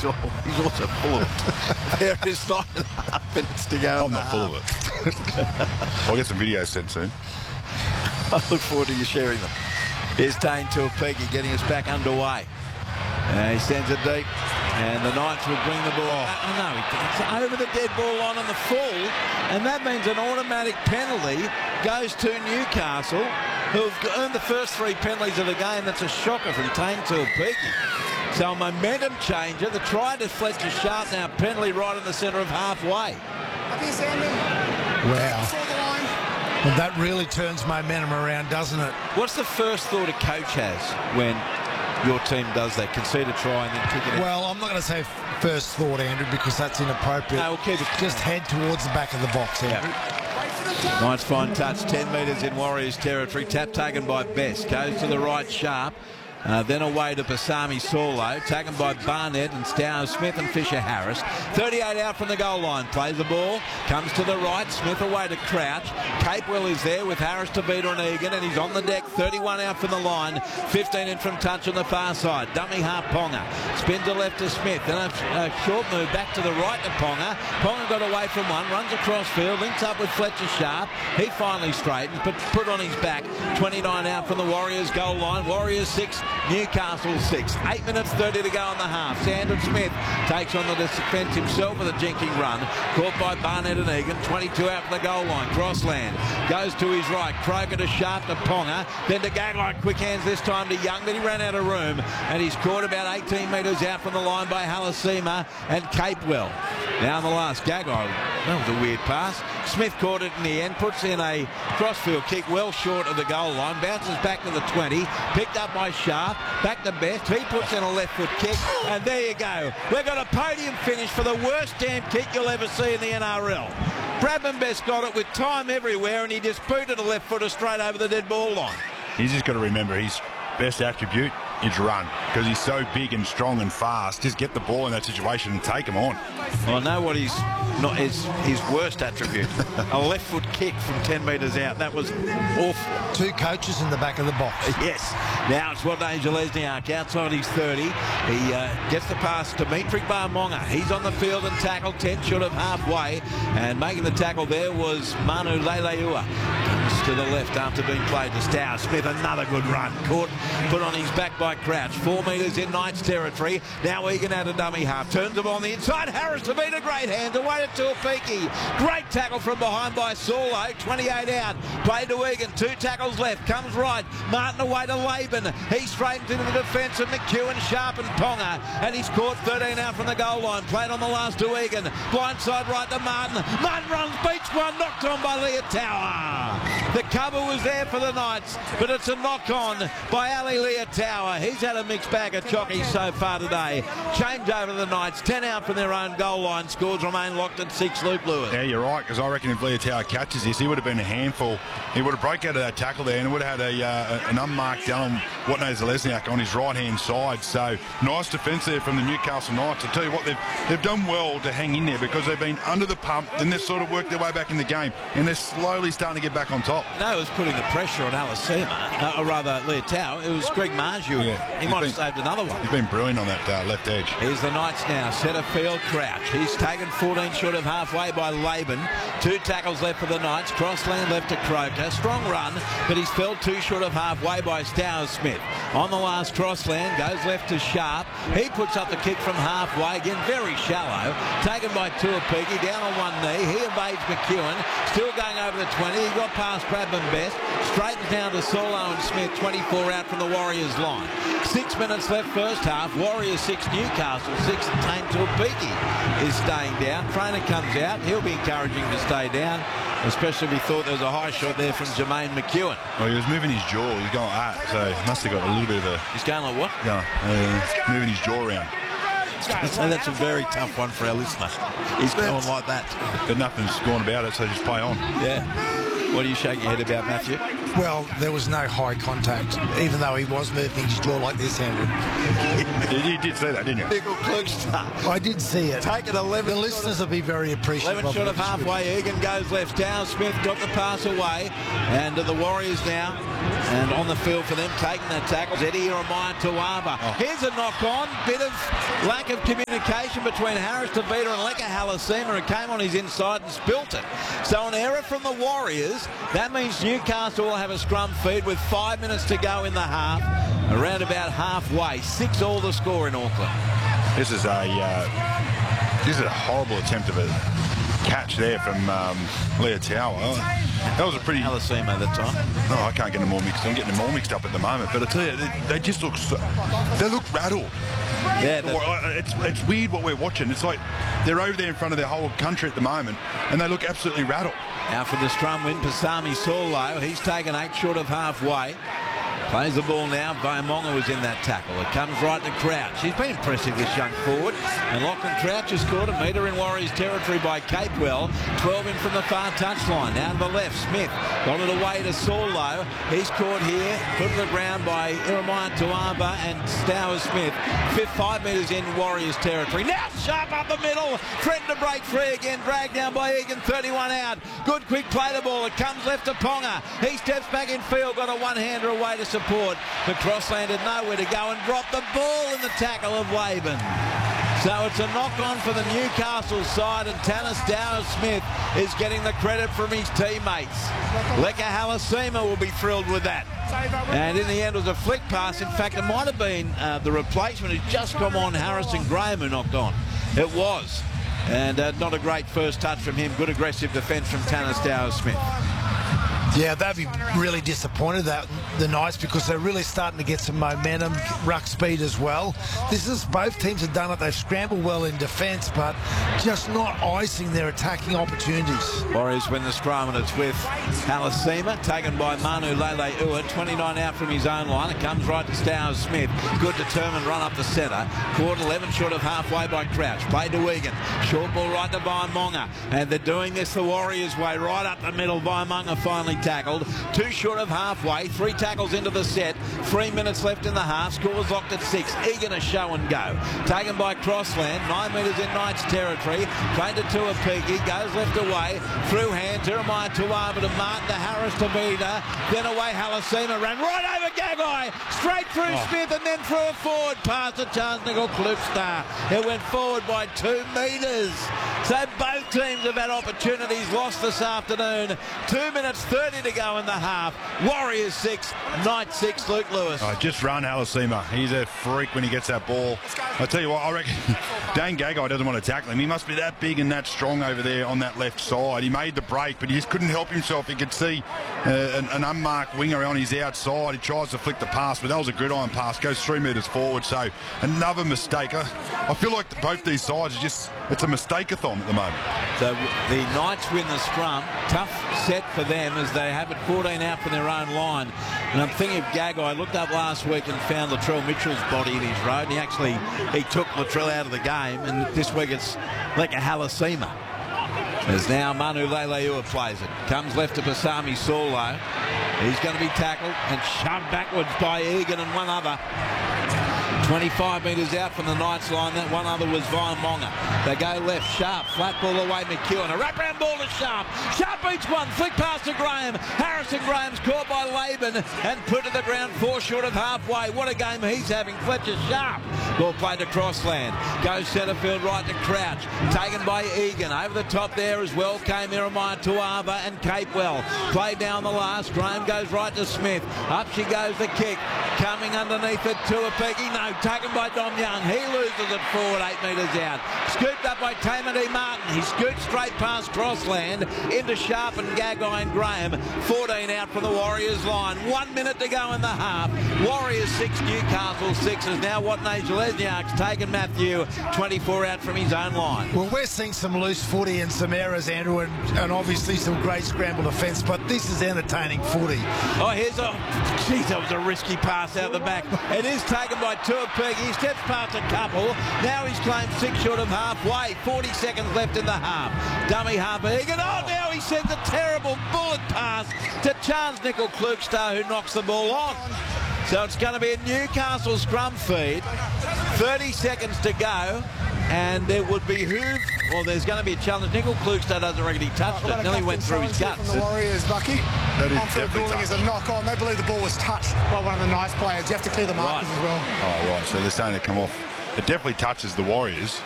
he's also full of it. There is 9.5 minutes to go. I'm not full of it. I'll get some videos sent soon. I look forward to you sharing them. Here's Tane Tuapiki getting us back underway. He sends it deep, and the Knights will bring the ball. It's over the dead ball line on the full, and that means an automatic penalty goes to Newcastle, who've earned the first 3 penalties of the game. That's a shocker from Tane Tuapiki. So a momentum changer. The try to Fletcher Sharp now, penalty right in the centre of halfway. Wow. Well, that really turns momentum around, doesn't it? What's the first thought a coach has when your team does that? Concede a try and then kick it out? Well, I'm not going to say first thought, Andrew, because that's inappropriate. No, we'll keep it. Just head towards the back of the box, Andrew. Nice fine touch, 10 metres in Warriors territory. Tap taken by Best. Goes to the right, Sharp. Then away to Pasami Saulo, taken by Barnett and Stow Smith and Fisher Harris. 38 out from the goal line, plays the ball, comes to the right, Smith away to Crouch. Capewell is there with Harris to beat on Egan, and he's on the deck. 31 out from the line, 15 in from touch on the far side. Dummy half Ponga, spins to left to Smith, then a short move back to the right to Ponga. Ponga got away from one, runs across field, links up with Fletcher Sharp. He finally straightens, but put on his back. 29 out from the Warriors goal line. Warriors 6, Newcastle 6. 8 minutes 30 to go on the half. Sandon Smith takes on the defence himself with a jinking run. Caught by Barnett and Egan. 22 out from the goal line. Crossland goes to his right. Croker to Sharp to Ponga. Then to Gagai. Quick hands this time to Young, but he ran out of room. And he's caught about 18 metres out from the line by Halasima and Capewell. Now in the last, Gagai. That was a weird pass. Smith caught it in the end, puts in a crossfield kick well short of the goal line, bounces back to the 20, picked up by Sharp, back to Best, he puts in a left foot kick, and there you go. We've got a podium finish for the worst damn kick you'll ever see in the NRL. Bradman Best got it with time everywhere, and he just booted a left footer straight over the dead ball line. He's just got to remember his best attribute is run, because he's so big and strong and fast. Just get the ball in that situation and take him on. Well, I know what his worst attribute. A left foot kick from 10 metres out. That was awful. 2 coaches in the back of the box. Yes. Now it's Rodney Jelezniak outside his 30. He gets the pass to Dimitri Barmonga. He's on the field and tackled 10 short of halfway. And making the tackle there was Manu Leleua. Comes to the left after being played to Stow Smith. Another good run. Caught, put on his back by Crouch. 4 metres in Knights territory. Now Egan out of dummy half. Turns the ball on the inside. Harris to beat a great hand. Away to Tuapiki. Great tackle from behind by Saulo. 28 out. Played to Egan. 2 tackles left. Comes right. Martin away to Laban. He straightens into the defence of McEwen, Sharp and Ponga. And he's caught 13 out from the goal line. Played on the last to Egan. Blindside right to Martin. Martin runs, beats one. Knocked on by Leotawa. The cover was there for the Knights, but it's a knock on by Ali Leotawa. He's had a mixed bag of chockies so far today. Change over the Knights. 10 out from their own goal line. Scores remain locked at 6. Luke Lewis. Yeah, you're right, because I reckon if Leotawa catches this, he would have been a handful. He would have broke out of that tackle there and would have had an unmarked Dylan Zelezniak on his right-hand side. So nice defence there from the Newcastle Knights. I tell you what, they've done well to hang in there, because they've been under the pump, then they've sort of worked their way back in the game, and they're slowly starting to get back on top. No, it was putting the pressure on Alasima, or rather Leotawa. It was Greg Marju. Yeah, he might have saved another one. He's been brilliant on that left edge. Here's the Knights now. Centre field, Crouch. He's taken 14 short of halfway by Laban. 2 tackles left for the Knights. Crossland left to Croker. Strong run, but he's fell 2 short of halfway by Stow Smith. On the last, Crossland goes left to Sharp. He puts up the kick from halfway. Again, very shallow. Taken by Tuapiki. Down on one knee. He evades McEwen. Still going over the 20. He got past Bradman Best. Straightens down to Saulo and Smith. 24 out from the Warriors line. 6 minutes left first half. Warriors 6, Newcastle 6. Tane Tuapiki is staying down. Trainer comes out. He'll be encouraging to stay down, especially if he thought there was a high shot there from Jermaine McEwen. Well, he was moving his jaw. He was going like that, so he must have got a little bit of a... He's going like what? Yeah, moving his jaw around. So that's a very tough one for our listener. He's going like that. But nothing's gone about it, so just play on. Yeah. What do you shake your head about, Matthew? Well, there was no high contact, even though he was moving his jaw like this, Andrew. You did see that, didn't you? Nickel Klugster. I did see it. Take it 11. The listeners will be very appreciative. 11 short of halfway. Egan goes left. Dow Smith got the pass away. And the Warriors now. And on the field for them, taking that tackle. Eddie Jeremiah Tuaba. Here's a knock-on. Bit of lack of communication between Harris Tavita and Leka Halasima, who came on his inside and spilt it. So an error from the Warriors. That means Newcastle will have a scrum feed with 5 minutes to go in the half. Around about halfway. 6-all the score in Auckland. This is a horrible attempt of a catch there from Leotawa. That was a pretty... Halasima at the time. Oh, I can't get them all mixed. I'm getting them all mixed up at the moment. But I tell you, they just look so... They look rattled. Yeah, it's weird what we're watching. It's like they're over there in front of their whole country at the moment, and they look absolutely rattled. Now for the scrum win, Pasami Saulo. He's taken 8 short of halfway. Plays the ball now. Vaimonga was in that tackle. It comes right to Crouch. He's been impressive, this young forward. And Lachlan Crouch has scored a metre in Warriors territory by Capewell. 12 in from the far touchline. Down to the left, Smith got it away to Saulo. He's caught here, put to the ground by Jeremiah Tuaba and Stower Smith. 5 metres in Warriors territory. Now Sharp up the middle. Threatened to break free again. Dragged down by Egan. 31 out. Good quick play the ball. It comes left to Ponga. He steps back in field. Got a one-hander away to support. The Crossland had nowhere to go and dropped the ball in the tackle of Waven. So it's a knock-on for the Newcastle side, and Tanner Stower-Smith is getting the credit from his teammates. Leka Halasima will be thrilled with that. And in the end, it was a flick pass. In fact, it might have been the replacement who's just come on, Harrison Graham, who knocked on. It was. And not a great first touch from him. Good aggressive defence from Tanner Stower-Smith. Yeah, they'd be really disappointed, the Knights, because they're really starting to get some momentum, ruck speed as well. Both teams have done it. They've scrambled well in defence, but just not icing their attacking opportunities. Warriors win the scrum, and it's with Halasima, taken by Manu Lele-Ua, 29 out from his own line. It comes right to Stower-Smith. Good determined run up the centre. Caught 11 short of halfway by Crouch. Played to Egan. Short ball right to Vaimonga. And they're doing this the Warriors way, right up the middle. Vaimonga finally tackled. 2 short of halfway. 3 tackles into the set. 3 minutes left in the half. Scores locked at 6. Egan a show and go. Taken by Crossland. 9 metres in Knights territory. Played to Tuapiki. Goes left away. Through hand. Jeremiah Tuaba to Martin to Harris to Vida. Then away Halasima. Ran right over Gagai. Straight through Smith and then through a forward pass to Charles Nickel Klugster. It went forward by 2 metres. So both teams have had opportunities lost this afternoon. 2 minutes 30 to go in the half. Warriors 6, Knights 6, Luke Lewis. Just run Halasima. He's a freak when he gets that ball. I tell you what, I reckon Dane Gagai doesn't want to tackle him. He must be that big and that strong over there on that left side. He made the break, but he just couldn't help himself. He could see an unmarked winger on his outside. He tries to flick the pass, but that was a gridiron pass. Goes 3 metres forward, so another mistake. I feel like both these sides are just, it's a mistake-a-thon at the moment. So the Knights win the scrum. Tough set for them as they have it 14 out from their own line. And I'm thinking of Gagai. I looked up last week and found Latrell Mitchell's body in his road. And he took Latrell out of the game. And this week it's Leka Halasima. As now Manu Lele-Ua plays it. Comes left to Pasami Saulo. He's going to be tackled and shoved backwards by Egan and one other. 25 metres out from the Knights line. That one other was Vaimonga. They go left. Sharp. Flat ball away. McEwen. A wraparound ball to Sharp. Sharp beats one. Flick pass to Graham. Harrison Graham's caught by Laban and put to the ground 4 short of halfway. What a game he's having. Fletcher Sharp. Ball played to Crossland. Goes centre field right to Crouch. Taken by Egan. Over the top there as well came Jeremiah Tuaba and Capewell. Played down the last. Graham goes right to Smith. Up she goes the kick. Coming underneath it to Tuapiki. No. Taken by Dom Young. He loses it forward 8 metres out. Scooped up by Tamati Martin. He scoots straight past Crossland into Sharp and Gagai and Graham. 14 out from the Warriors line. 1 minute to go in the half. Warriors 6, Newcastle 6 is now Watney Lesniak's taken Matthew 24 out from his own line. Well, we're seeing some loose footy and some errors, Andrew, and obviously some great scramble defence, but this is entertaining footy. Oh, here's a Geez, that was a risky pass out the back. It is taken by Tuapegi. He steps past a couple. Now he's claimed 6 short of halfway. 40 seconds left in the half. Dummy Harper Egan. Oh, now he sends a terrible bullet pass to Chance Nicol-Klugstad, who knocks the ball on. So it's going to be a Newcastle scrum feed. 30 seconds to go. And there would be there's going to be a challenge. Nicol-Klugstad doesn't reckon he touched it. Nearly went through his guts. From the Warriors, Bucky. That is On-field definitely ruling is a knock-on. They believe the ball was touched by one of the nice players. You have to clear the markers as well. Oh, right. So they're saying to come off. It definitely touches the Warriors.